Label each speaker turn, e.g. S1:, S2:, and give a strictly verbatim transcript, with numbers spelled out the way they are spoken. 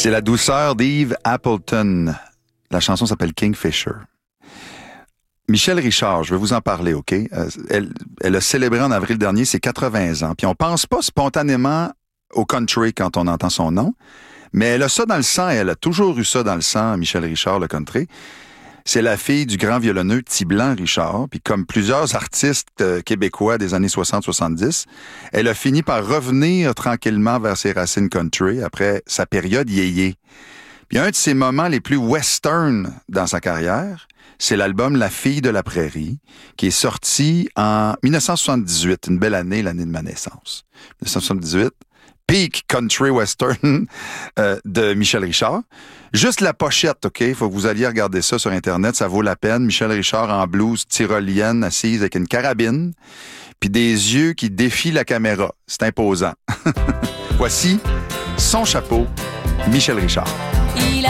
S1: C'est la douceur d'Eve Appleton. La chanson s'appelle Kingfisher. Michel Richard, je vais vous en parler, OK? Elle, elle a célébré en avril dernier ses quatre-vingts ans. Puis on pense pas spontanément au country quand on entend son nom, mais elle a ça dans le sang et elle a toujours eu ça dans le sang, Michel Richard, le country. C'est la fille du grand violonneux Tiblan Richard, puis comme plusieurs artistes euh, québécois des années soixante soixante-dix, elle a fini par revenir tranquillement vers ses racines country après sa période yéyé. Puis un de ses moments les plus western dans sa carrière, c'est l'album La fille de la prairie, qui est sorti en dix-neuf cent soixante-dix-huit, une belle année, l'année de ma naissance. dix-neuf cent soixante-dix-huit, peak country western euh, de Michel Richard. Juste la pochette, OK? Il faut que vous alliez regarder ça sur Internet, ça vaut la peine. Michel Richard en blouse tyrolienne, assise avec une carabine, puis des yeux qui défient la caméra. C'est imposant. Voici son chapeau, Michel Richard.
S2: Il a